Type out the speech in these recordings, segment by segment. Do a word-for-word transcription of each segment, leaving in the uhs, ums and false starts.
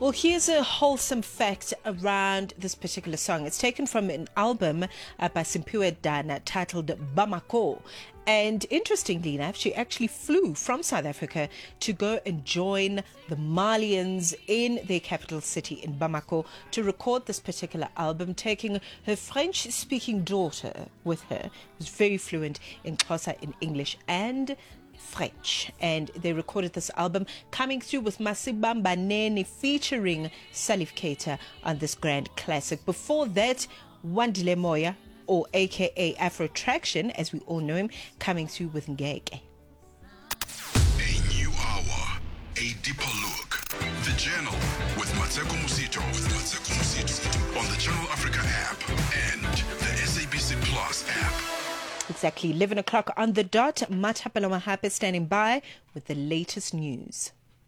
Well, here's a wholesome fact around this particular song. It's taken from an album uh, by Simphiwe Dana titled Bamako. And interestingly enough, she actually flew from South Africa to go and join the Malians in their capital city in Bamako to record this particular album, taking her French-speaking daughter with her, who's very fluent in Xhosa, in English and French. And they recorded this album, coming through with Masiba Mbaneni featuring Salif Keita on this grand classic. Before that, Wandile Moya, or aka Afro Traction, as we all know him, coming through with Ngeke. A new hour, a deeper look. The Journal with Mateko Musito, with Mateko Musito on the Channel Africa app and the S A B C Plus app. Exactly eleven o'clock on the dot. Matapelo Mahape standing by with the latest news.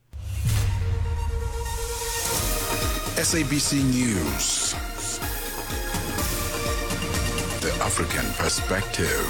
S A B C News. The African Perspective.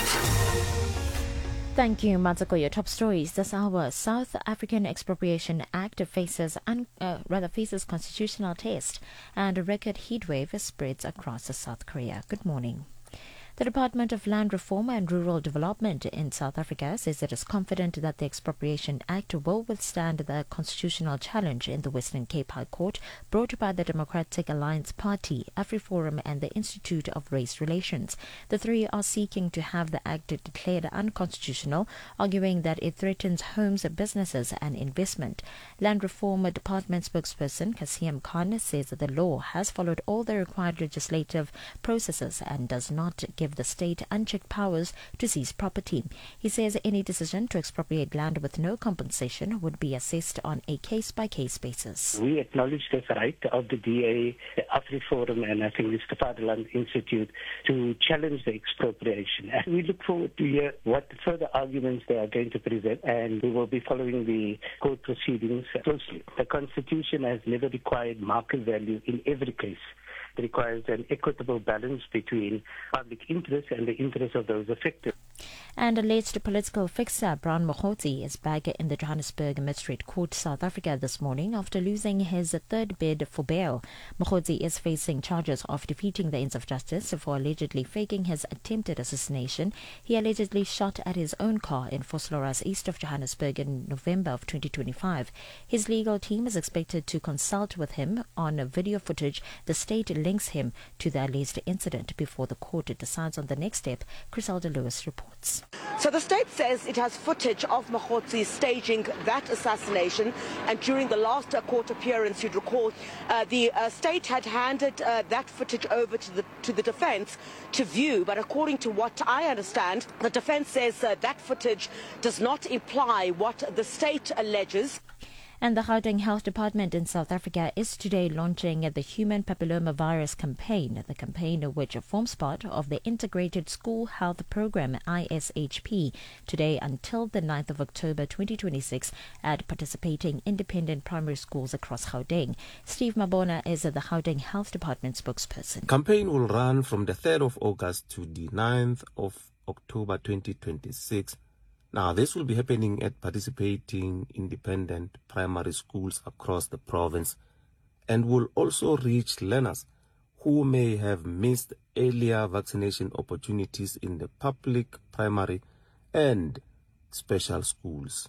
Thank you, Matsako. Your top stories this hour. South African Expropriation Act faces un, uh, rather faces constitutional test, and a record heatwave spreads across South Korea. Good morning. The Department of Land Reform and Rural Development in South Africa says it is confident that the Expropriation Act will withstand the constitutional challenge in the Western Cape High Court brought by the Democratic Alliance Party, AfriForum and the Institute of Race Relations. The three are seeking to have the act declared unconstitutional, arguing that it threatens homes, businesses and investment. Land Reform Department spokesperson Kasim Khan says that the law has followed all the required legislative processes and does not give the state unchecked powers to seize property. He says any decision to expropriate land with no compensation would be assessed on a case-by-case basis. We acknowledge the right of the D A, the AfriForum, and I think it's the Fatherland Institute to challenge the expropriation. And we look forward to hear what further arguments they are going to present, and we will be following the court proceedings closely. The Constitution has never required market value in every case. It requires an equitable balance between public interest and the interest of those affected. And alleged political fixer Brown Mokgotsi is back in the Johannesburg Magistrate Court, South Africa this morning after losing his third bid for bail. Mokgotsi is facing charges of defeating the ends of justice for allegedly faking his attempted assassination. He allegedly shot at his own car in Vosloorus, east of Johannesburg in November of twenty twenty-five. His legal team is expected to consult with him on video footage. The state links him to the alleged incident before the court decides on the next step. Criselda Lewis reports. So the state says it has footage of Mokgotsi staging that assassination, and during the last uh, court appearance, you'd recall, uh, the uh, state had handed uh, that footage over to the to the defence to view, but according to what I understand, the defence says uh, that footage does not imply what the state alleges. And the Gauteng Health Department in South Africa is today launching the Human Papillomavirus Campaign, the campaign which forms part of the Integrated School Health Program, I S H P, today until the ninth of October twenty twenty-six at participating independent primary schools across Gauteng. Steve Mabona is the Gauteng Health Department spokesperson. The campaign will run from the third of August to the ninth of October twenty twenty-six. Now, this will be happening at participating independent primary schools across the province and will also reach learners who may have missed earlier vaccination opportunities in the public, primary and special schools.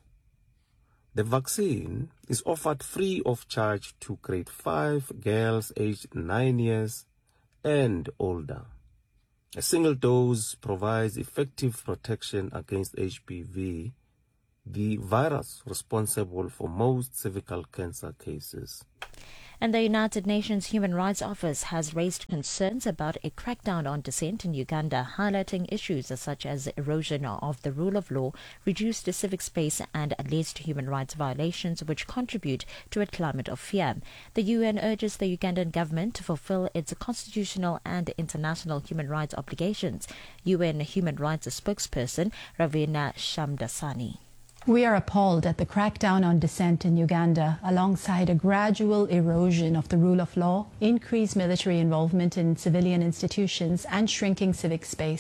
The vaccine is offered free of charge to grade five girls aged nine years and older. A single dose provides effective protection against H P V, the virus responsible for most cervical cancer cases. And the United Nations Human Rights Office has raised concerns about a crackdown on dissent in Uganda, highlighting issues such as erosion of the rule of law, reduced civic space and alleged human rights violations which contribute to a climate of fear. The U N urges the Ugandan government to fulfill its constitutional and international human rights obligations. U N Human Rights spokesperson Ravina Shamdasani. We are appalled at the crackdown on dissent in Uganda, alongside a gradual erosion of the rule of law, increased military involvement in civilian institutions, and shrinking civic space.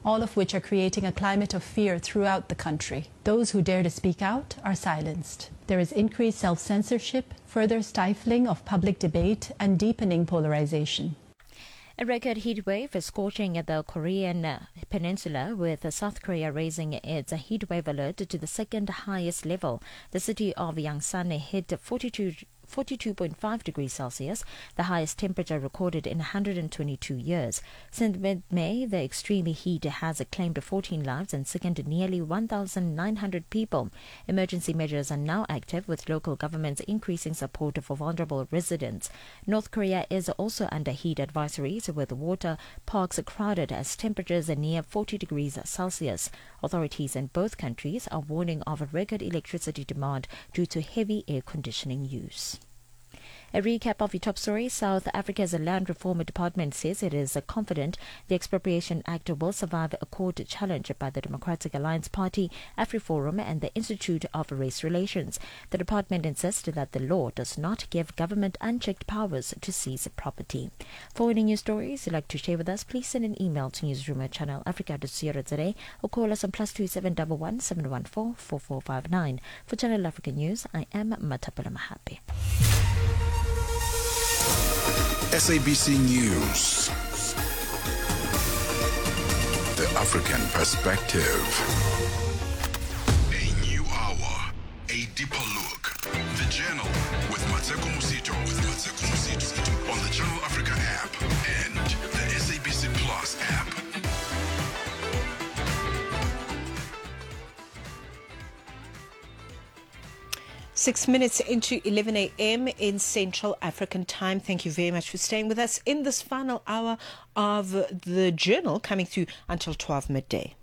all of which are creating a climate of fear throughout the country. Those who dare to speak out are silenced. There is increased self-censorship, further stifling of public debate, and deepening polarization. A record heat wave is scorching at the Korean uh, peninsula, with uh, South Korea raising its uh, heat wave alert to the second highest level. The city of Yangsan hit forty-two forty-two point five degrees Celsius, the highest temperature recorded in one hundred twenty-two years. Since mid-May, the extreme heat has claimed fourteen lives and sickened nearly one thousand nine hundred people. Emergency measures are now active, with local governments increasing support for vulnerable residents. North Korea is also under heat advisories, with water parks crowded as temperatures are near forty degrees Celsius. Authorities in both countries are warning of a record electricity demand due to heavy air conditioning use. A recap of your top stories. South Africa's Land Reform Department says it is confident the Expropriation Act will survive a court challenge by the Democratic Alliance Party, AfriForum and the Institute of Race Relations. The department insists that the law does not give government unchecked powers to seize property. For any news stories you'd like to share with us, please send an email to newsroom at channel africa dot co dot za or call us on plus two seven one one seven one four four four five nine. For Channel Africa News, I am Matapala Mahape. S A B C News. The African Perspective. A new hour, a deeper look. The Journal with Mateko Musito. With Mateko Musito on the Channel Africa app and the S A B C Plus app. Six minutes into eleven a.m. in Central African Time. Thank you very much for staying with us in this final hour of the Journal, coming through until twelve midday.